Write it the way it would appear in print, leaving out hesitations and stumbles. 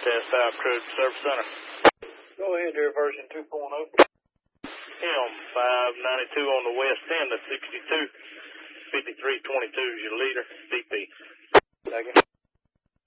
South Crude Service Center. Go ahead there, version 2.0. M592 on the west end of 62. 5322 is your leader. DP. Second.